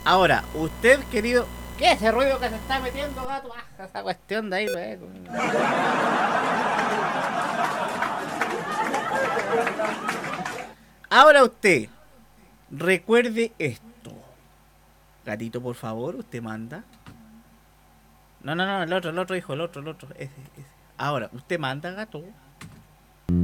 Ahora, usted, querido... ¿Qué es ese ruido que se está metiendo, gato? Baja esa cuestión de ahí, pues. Ahora usted, recuerde esto. Gatito, por favor, usted manda. No, el otro hijo, el otro. Ese. Ahora, usted manda, gato.